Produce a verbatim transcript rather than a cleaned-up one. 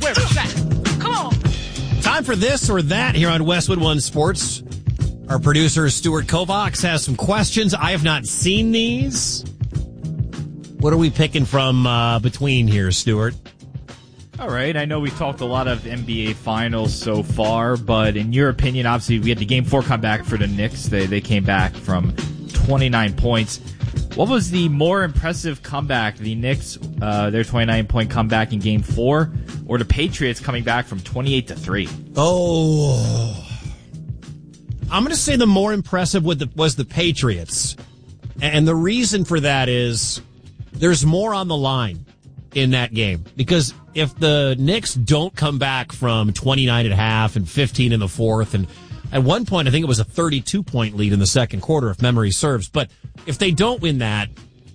Where is that? Come on. Time for this or that here on Westwood One Sports. Our producer, Stuart Kovacs, has some questions. I have not seen these. What are we picking from uh, between here, Stuart? All right, I know we've talked a lot of N B A Finals so far, but in your opinion, obviously, we had the Game four comeback for the Knicks. They they came back from twenty-nine points. What was the more impressive comeback? The Knicks, uh, their twenty-nine point comeback in Game four, or the Patriots coming back from twenty-eight to three? Oh, I'm going to say the more impressive was the, was the Patriots. And the reason for that is there's more on the line in that game, because if the Knicks don't come back from twenty-nine at half and fifteen in the fourth, and at one point I think it was a thirty-two point lead in the second quarter if memory serves, but if they don't win that,